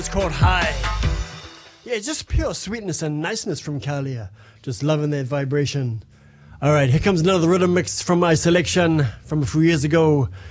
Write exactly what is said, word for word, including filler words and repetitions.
It's called High. Yeah, just pure sweetness and niceness from Kalia. Just loving that vibration. All right, here comes another rhythm mix from my selection from a few years ago.